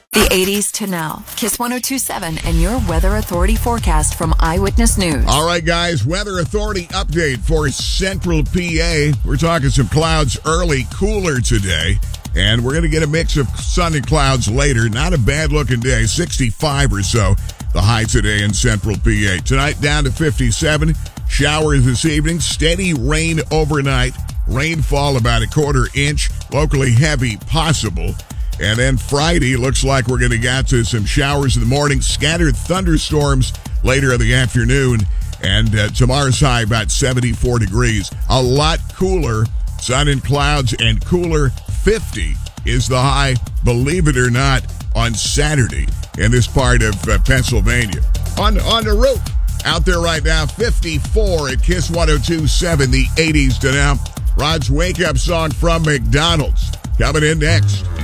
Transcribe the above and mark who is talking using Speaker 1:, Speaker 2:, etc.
Speaker 1: The 80s to now. Kiss 102.7 and your Weather Authority forecast from Eyewitness News.
Speaker 2: All right, guys, Weather Authority update for Central PA. We're talking some clouds early, cooler today, and we're going to get a mix of sun and clouds later. Not a bad-looking day, 65 or so, the high today in Central PA. Tonight, down to 57. Showers this evening, steady rain overnight. Rainfall about a quarter inch, locally heavy possible. And then Friday, looks like we're going to get to some showers in the morning, scattered thunderstorms later in the afternoon, and tomorrow's high about 74 degrees. A lot cooler, sun and clouds, and cooler. 50 is the high, believe it or not, on Saturday in this part of Pennsylvania. On the road, out there right now, 54 at Kiss 102.7, the 80s to now. Rod's wake-up song from McDonald's coming in next.